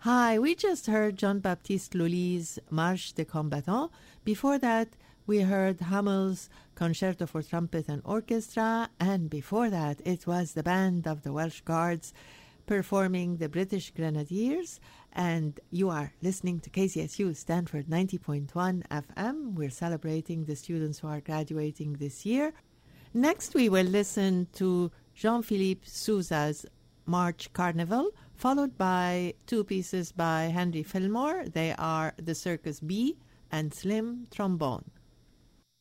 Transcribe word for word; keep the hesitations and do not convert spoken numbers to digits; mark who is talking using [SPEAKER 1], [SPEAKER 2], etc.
[SPEAKER 1] Hi, we just heard Jean-Baptiste Lully's Marche des Combattants. Before that, we heard Hammel's Concerto for Trumpet and Orchestra, and before that, it was the band of the Welsh Guards performing the British Grenadiers. And you are listening to K C S U Stanford ninety point one F M. We're celebrating the students who are graduating this year. Next, we will listen to Jean-Philippe Sousa's March Carnival, followed by two pieces by Henry Fillmore. They are The Circus Bee and Slim Trombone.